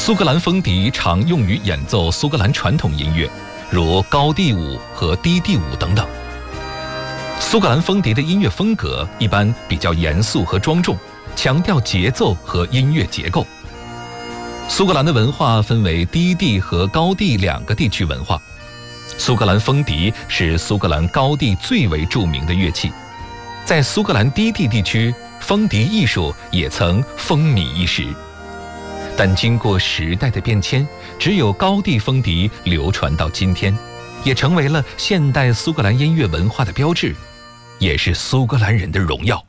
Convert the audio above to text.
苏格兰风笛常用于演奏苏格兰传统音乐，如高地舞和低地舞等等。苏格兰风笛的音乐风格一般比较严肃和庄重，强调节奏和音乐结构。苏格兰的文化分为低地和高地两个地区文化。苏格兰风笛是苏格兰高地最为著名的乐器，在苏格兰低地地区，风笛艺术也曾风靡一时。但经过时代的变迁，只有高地风笛流传到今天，也成为了现代苏格兰音乐文化的标志，也是苏格兰人的荣耀。